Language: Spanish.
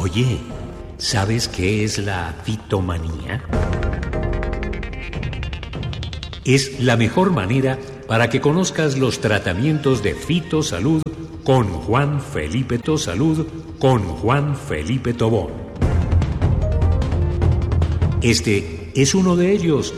Oye, ¿sabes qué es la fitomanía? Es la mejor manera para que conozcas los tratamientos de Fitosalud con Juan Felipe Tosalud, con Juan Felipe Tobón. Este es uno de ellos